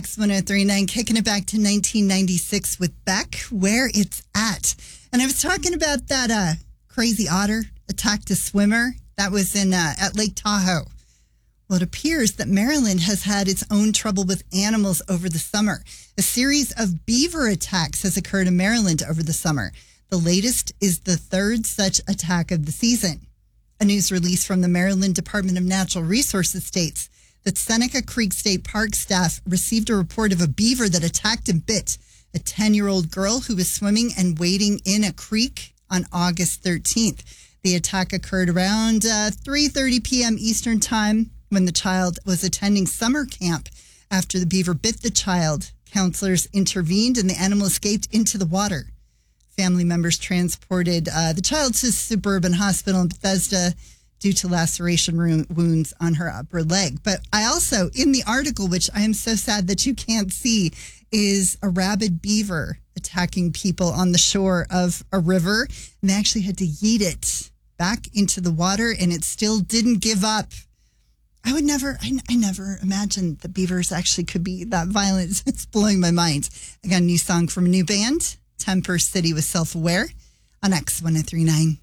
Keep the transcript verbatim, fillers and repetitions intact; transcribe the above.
X one oh three point nine, kicking it back to nineteen ninety-six with Beck, Where It's At. And I was talking about that uh, crazy otter attacked a swimmer. That was in uh, at Lake Tahoe. Well, it appears that Maryland has had its own trouble with animals over the summer. A series of beaver attacks has occurred in Maryland over the summer. The latest is the third such attack of the season. A news release from the Maryland Department of Natural Resources states that Seneca Creek State Park staff received a report of a beaver that attacked and bit a ten-year-old girl who was swimming and wading in a creek on August thirteenth. The attack occurred around uh, three thirty p.m. Eastern Time when the child was attending summer camp. After the beaver bit the child, counselors intervened and the animal escaped into the water. Family members transported uh, the child to Suburban Hospital in Bethesda due to laceration wounds on her upper leg. But I also, in the article, which I am so sad that you can't see, is a rabid beaver attacking people on the shore of a river. And they actually had to yeet it back into the water, and it still didn't give up. I would never, I, I never imagined that beavers actually could be that violent. It's blowing my mind. I got a new song from a new band, Temper City with Self-Aware, on X one oh three point nine.